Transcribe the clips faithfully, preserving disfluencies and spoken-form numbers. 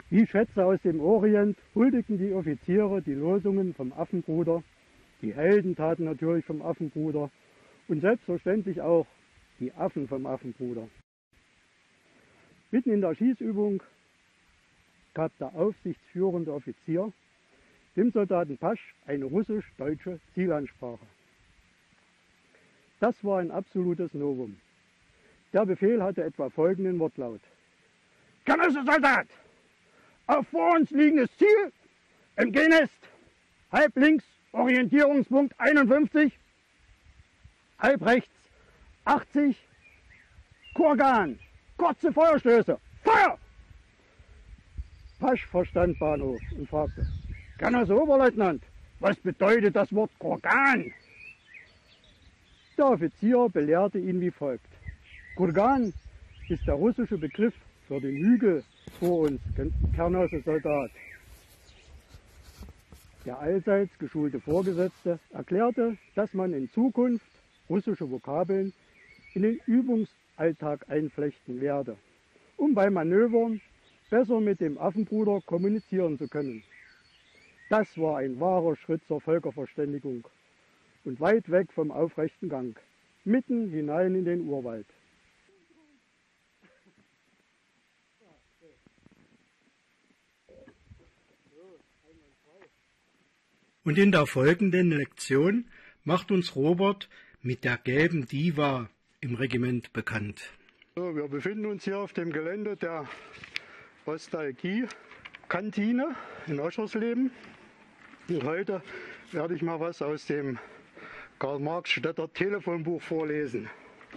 Wie Schätze aus dem Orient huldigten die Offiziere die Losungen vom Affenbruder, die Heldentaten natürlich vom Affenbruder und selbstverständlich auch die Affen vom Affenbruder. Mitten in der Schießübung gab der aufsichtsführende Offizier dem Soldaten Pasch eine russisch-deutsche Zielansprache. Das war ein absolutes Novum. Der Befehl hatte etwa folgenden Wortlaut: Genosse Soldat, auf vor uns liegendes Ziel, M G-Nest, halb links, Orientierungspunkt einundfünfzig, halb rechts, achtzig, Kurgan, kurze Feuerstöße, Feuer! Pasch verstand Bahnhof und fragte: Genosse Oberleutnant, was bedeutet das Wort Kurgan? Der Offizier belehrte ihn wie folgt: Kurgan ist der russische Begriff für den Hügel vor uns, Genosse Soldat. Der allseits geschulte Vorgesetzte erklärte, dass man in Zukunft russische Vokabeln in den Übungsalltag einflechten werde, um bei Manövern besser mit dem Affenbruder kommunizieren zu können. Das war ein wahrer Schritt zur Völkerverständigung und weit weg vom aufrechten Gang, mitten hinein in den Urwald. Und in der folgenden Lektion macht uns Robert mit der gelben Diva im Regiment bekannt. So, wir befinden uns hier auf dem Gelände der Ostalgie-Kantine in Oschersleben. Und heute werde ich mal was aus dem Karl-Marx-Städter Telefonbuch vorlesen.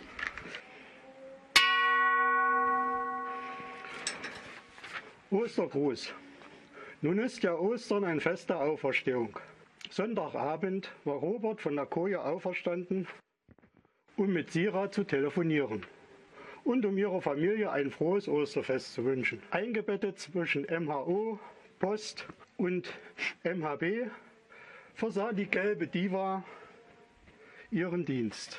Ostergruß. Nun ist ja Ostern ein Fest der Auferstehung. Sonntagabend war Robert von der Koje auferstanden, um mit Sira zu telefonieren und um ihrer Familie ein frohes Osterfest zu wünschen. Eingebettet zwischen M H O, Post und M H B versah die gelbe Diva ihren Dienst.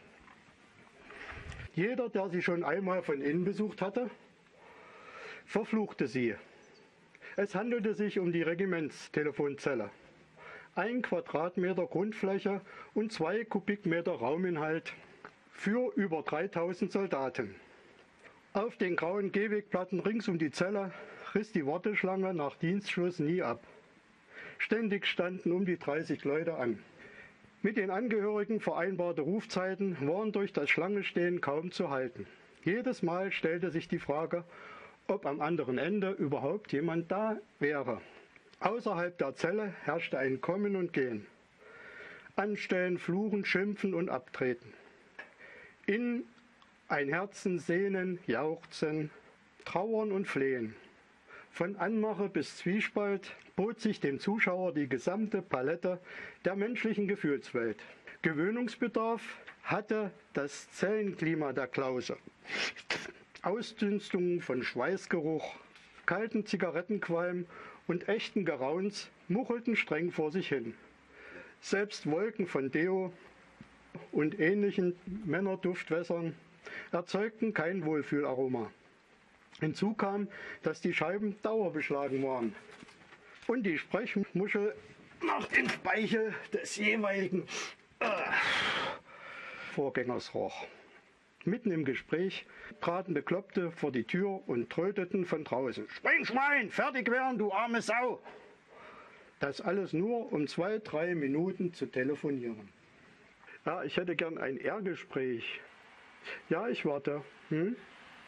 Jeder, der sie schon einmal von innen besucht hatte, verfluchte sie. Es handelte sich um die Regimentstelefonzelle. Ein Quadratmeter Grundfläche und zwei Kubikmeter Rauminhalt für über dreitausend Soldaten. Auf den grauen Gehwegplatten rings um die Zelle riss die Warteschlange nach Dienstschluss nie ab. Ständig standen um die dreißig Leute an. Mit den Angehörigen vereinbarte Rufzeiten waren durch das Schlangestehen kaum zu halten. Jedes Mal stellte sich die Frage, ob am anderen Ende überhaupt jemand da wäre. Außerhalb der Zelle herrschte ein Kommen und Gehen. Anstellen, Fluchen, Schimpfen und Abtreten. Innen ein Herzen, Sehnen, Jauchzen, Trauern und Flehen. Von Anmache bis Zwiespalt bot sich dem Zuschauer die gesamte Palette der menschlichen Gefühlswelt. Gewöhnungsbedarf hatte das Zellenklima der Klause. Ausdünstungen von Schweißgeruch, kalten Zigarettenqualm und echten Gerauns muchelten streng vor sich hin. Selbst Wolken von Deo und ähnlichen Männerduftwässern erzeugten kein Wohlfühlaroma. Hinzu kam, dass die Scheiben dauerbeschlagen waren und die Sprechmuschel nach dem Speichel des jeweiligen äh, Vorgängers roch. Mitten im Gespräch traten Bekloppte vor die Tür und tröteten von draußen: Spring, Schwein, fertig werden, du arme Sau! Das alles nur, um zwei, drei Minuten zu telefonieren. Ja, ich hätte gern ein R-Gespräch. Ja, ich warte. Hm?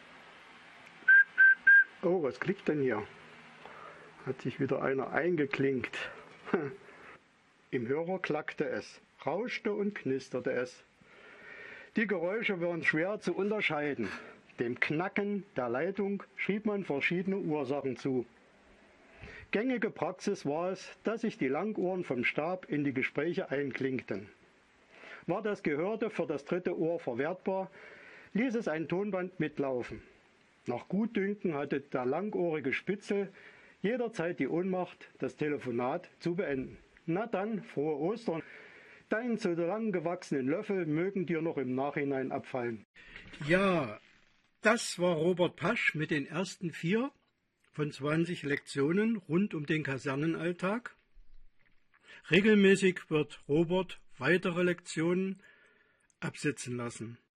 Oh, was klickt denn hier? Hat sich wieder einer eingeklinkt. Im Hörer klackte es, rauschte und knisterte es. Die Geräusche waren schwer zu unterscheiden. Dem Knacken der Leitung schrieb man verschiedene Ursachen zu. Gängige Praxis war es, dass sich die Langohren vom Stab in die Gespräche einklinkten. War das Gehörte für das dritte Ohr verwertbar, ließ es ein Tonband mitlaufen. Nach Gutdünken hatte der langohrige Spitzel jederzeit die Ohnmacht, das Telefonat zu beenden. Na dann, frohe Ostern. Deinen zu lang gewachsenen Löffel mögen dir noch im Nachhinein abfallen. Ja, das war Robert Pasch mit den ersten vier von zwanzig Lektionen rund um den Kasernenalltag. Regelmäßig wird Robert weitere Lektionen absetzen lassen.